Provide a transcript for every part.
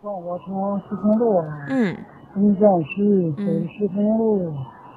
我从四平路， 嗯， 滨江区北四平路，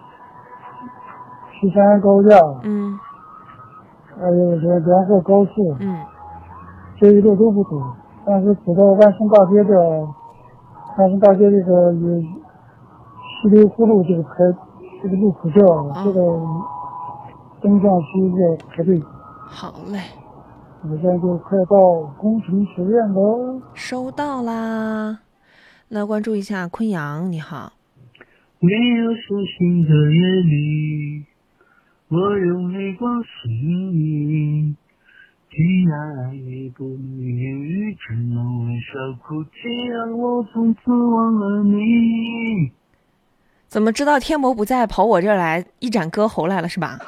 西山高架，还有这两个高速，这一路都不堵，但是走到万盛大街这个西流湖路这个路口这这个滨江区要排队。 好嘞， 我现在就快到工程学院了。 收到啦。来关注一下昆阳，你好。 没有熟悉的夜里，我用泪光吸引，既然爱你不能言语，只能微笑哭泣，让我从此忘了你。 怎么知道天魔不在，跑我这儿来一展歌喉来了是吧？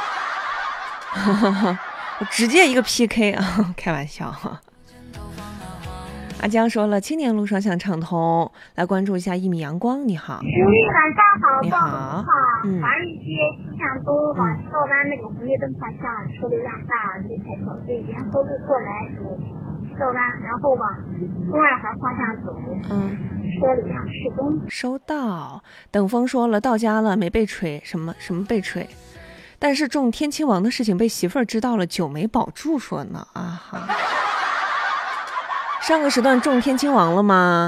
我直接一个 PK 啊，开玩笑哈。阿江说了，青年路双向畅通，来关注一下一米阳光，你好。 晚上好， 你好。 华人街西向东往邵湾那个红绿灯方向车流量大，这才走对沿河路过来邵湾，然后往东二环方向走，车流量适中。 收到。等风说了，到家了没被锤，什么被锤？但是中天亲王的事情被媳妇儿知道了，酒没保住说呢啊哈。上个时段中天亲王了吗？